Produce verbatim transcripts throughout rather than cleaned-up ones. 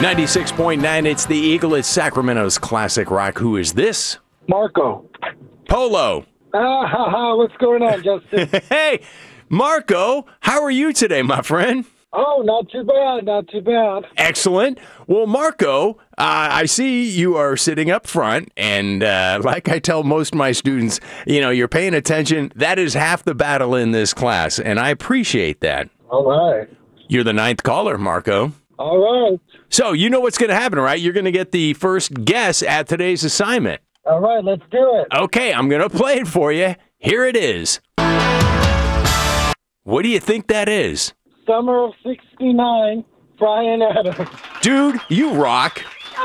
ninety-six point nine, it's the Eagle. It's Sacramento's classic rock. Who is this? Marco. Polo. Ah, ha, ha. What's going on, Justin? Hey, Marco, how are you today, my friend? Oh, not too bad, not too bad. Excellent. Well, Marco, uh, I see you are sitting up front, and uh, like I tell most of my students, you know, you're paying attention. That is half the battle in this class, and I appreciate that. All right. You're the ninth caller, Marco. All right. So you know what's going to happen, right? You're going to get the first guess at today's assignment. All right, let's do it. Okay, I'm going to play it for you. Here it is. What do you think that is? Summer of sixty-nine, Bryan Adams. Dude, you rock.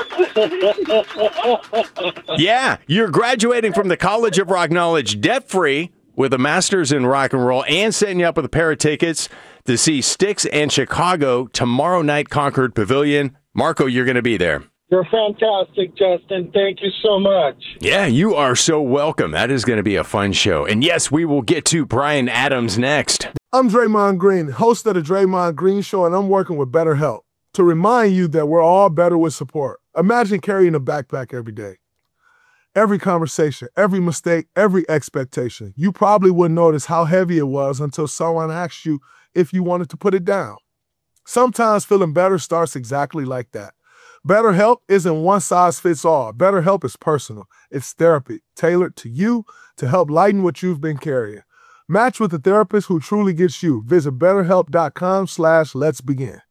Yeah, you're graduating from the College of Rock Knowledge debt-free with a master's in rock and roll and setting you up with a pair of tickets to see Styx and Chicago tomorrow night, Concord Pavilion. Marco, you're going to be there. You're fantastic, Justin. Thank you so much. Yeah, you are so welcome. That is going to be a fun show. And yes, we will get to Bryan Adams next. I'm Draymond Green, host of the Draymond Green Show, and I'm working with BetterHelp to remind you that we're all better with support. Imagine carrying a backpack every day. Every conversation, every mistake, every expectation. You probably wouldn't notice how heavy it was until someone asked you if you wanted to put it down. Sometimes feeling better starts exactly like that. BetterHelp isn't one size fits all. BetterHelp is personal. It's therapy tailored to you to help lighten what you've been carrying. Match with a therapist who truly gets you. Visit betterhelp.com slash let's begin.